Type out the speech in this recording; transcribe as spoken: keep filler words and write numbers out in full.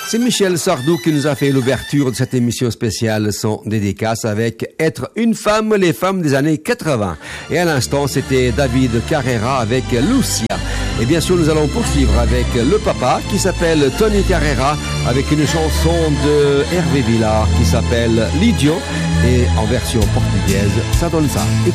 C'est Michel Sardou qui nous a fait l'ouverture de cette émission spéciale Son dédicace avec Être une femme, les femmes des années quatre-vingts. Et à l'instant, c'était David Carrera avec Lucia. Et bien sûr, nous allons poursuivre avec le papa qui s'appelle Tony Carrera avec une chanson de Hervé Villard qui s'appelle Lidio et en version portugaise, ça donne ça.